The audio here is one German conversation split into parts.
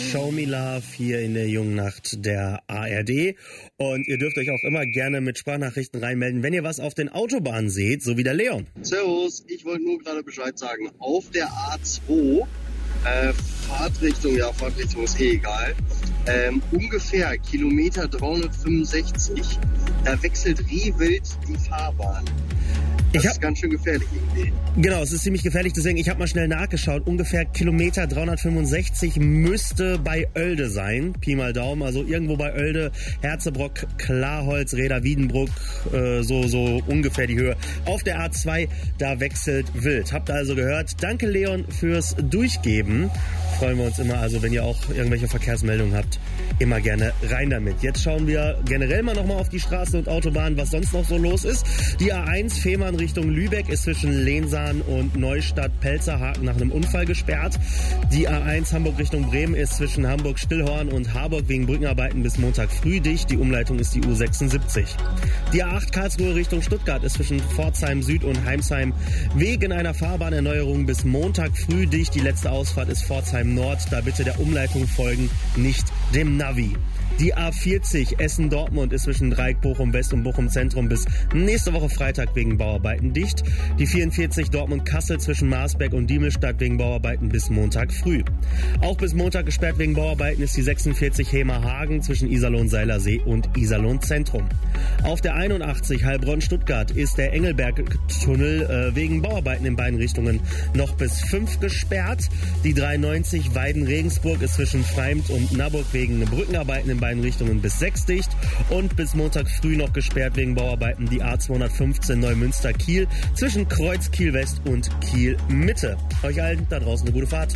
Show Me Love hier in der jungen Nacht der ARD. Und ihr dürft euch auch immer gerne mit Sprachnachrichten reinmelden, wenn ihr was auf den Autobahnen seht, so wie der Leon. Servus, ich wollte nur gerade Bescheid sagen. Auf der A2, Fahrtrichtung ist egal, ungefähr Kilometer 365, da wechselt wie wild die Fahrbahn. Das ist ganz schön gefährlich irgendwie. Genau, es ist ziemlich gefährlich, deswegen, ich habe mal schnell nachgeschaut, ungefähr Kilometer 365 müsste bei Oelde sein, Pi mal Daumen, also irgendwo bei Oelde, Herzebrock, Klarholz, Reda, Wiedenbruck, so ungefähr die Höhe. Auf der A2, da wechselt wild. Habt ihr also gehört. Danke Leon fürs Durchgeben. Freuen wir uns immer, also wenn ihr auch irgendwelche Verkehrsmeldungen habt, immer gerne rein damit. Jetzt schauen wir generell mal nochmal auf die Straßen und Autobahnen, was sonst noch so los ist. Die A1 Fehmarn Richtung Lübeck ist zwischen Lehnsahn und Neustadt-Pelzerhaken nach einem Unfall gesperrt. Die A1 Hamburg Richtung Bremen ist zwischen Hamburg-Stillhorn und Harburg wegen Brückenarbeiten bis Montag früh dicht. Die Umleitung ist die U76. Die A8 Karlsruhe Richtung Stuttgart ist zwischen Pforzheim Süd und Heimsheim wegen einer Fahrbahnnerneuerung bis Montag früh dicht. Die letzte Ausfahrt ist Pforzheim Nord. Da bitte der Umleitung folgen, nicht dem Navi. Die A40 Essen-Dortmund ist zwischen Dreieck Bochum-West und Bochum-Zentrum bis nächste Woche Freitag wegen Bauarbeiten dicht. Die 44 Dortmund-Kassel zwischen Marsberg und Diemelstadt wegen Bauarbeiten bis Montag früh. Auch bis Montag gesperrt wegen Bauarbeiten ist die 46 Hemer-Hagen zwischen Iserlohn-Seilersee und Iserlohn-Zentrum. Auf der 81 Heilbronn-Stuttgart ist der Engelberg-Tunnel wegen Bauarbeiten in beiden Richtungen noch bis 5 gesperrt. Die 93 Weiden-Regensburg ist zwischen Freimt und Naburg wegen Brückenarbeiten in beiden Richtungen bis 6 dicht und bis Montag früh noch gesperrt wegen Bauarbeiten die A215 Neumünster-Kiel zwischen Kreuz Kiel-West und Kiel-Mitte. Euch allen da draußen eine gute Fahrt.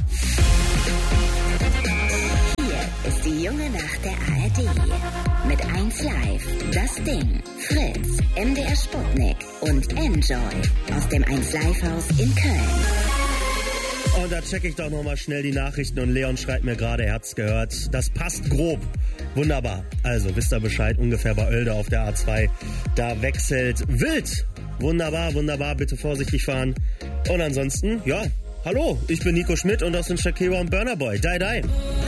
Hier ist die junge Nacht der ARD. Mit 1 Live, Das Ding, Fritz, MDR Sputnik und Enjoy aus dem 1 Live Haus in Köln. Und da checke ich doch nochmal schnell die Nachrichten und Leon schreibt mir gerade, er hat's gehört. Das passt grob. Wunderbar. Also, wisst ihr Bescheid, ungefähr bei Oelde auf der A2. Da wechselt wild. Wunderbar, wunderbar. Bitte vorsichtig fahren. Und ansonsten, ja, hallo, ich bin Nico Schmidt und das sind Shakira und Burna Boy. Die, die.